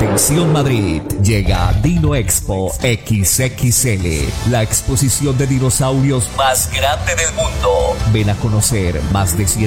Atención Madrid, llega Dino Expo XXL, la exposición de dinosaurios más grande del mundo. Ven a conocer más de 100